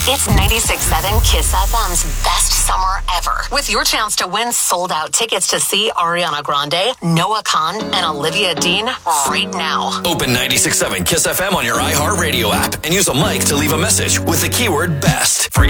It's 96.7 Kiss FM's best summer ever. With your chance to win sold-out tickets to see Ariana Grande, Noah Kahan, and Olivia Dean right now. Open 96.7 Kiss FM on your iHeartRadio app and use a mic to leave a message with the keyword BEST. Forget